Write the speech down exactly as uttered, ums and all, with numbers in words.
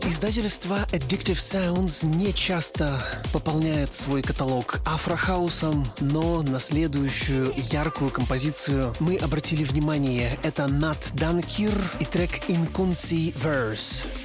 Издательство Addictive Sounds не часто пополняет свой каталог афрохаусом, но на следующую яркую композицию мы обратили внимание. Это Нат Данкир и трек Inconsi Verse.